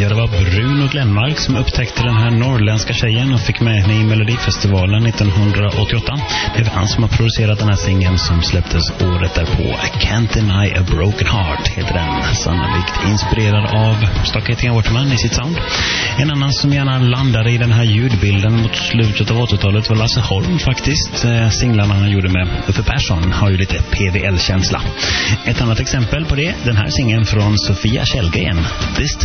Ja, det var Bruno Glenmark som upptäckte den här norrländska tjejen och fick med henne i Melodifestivalen 1988. Det är han som har producerat den här singeln som släpptes året därpå. I Can't Deny a Broken Heart heter den. Sannolikt inspirerad av Stockhating Waterman i sitt sound. En annan som gärna landade i den här ljudbilden mot slutet av 80-talet var Lasse Holm faktiskt. Singlarna han gjorde med Uffe Persson har ju lite PVL-känsla. Ett annat exempel på det, den här singeln från Sofia Källgren.